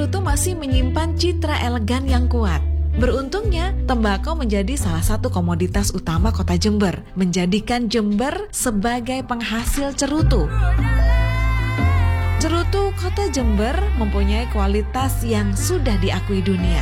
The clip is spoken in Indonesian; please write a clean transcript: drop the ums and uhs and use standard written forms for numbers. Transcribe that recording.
Cerutu masih menyimpan citra elegan yang kuat. Beruntungnya, tembakau menjadi salah satu komoditas utama kota Jember, menjadikan Jember sebagai penghasil cerutu. Cerutu kota Jember mempunyai kualitas yang sudah diakui dunia.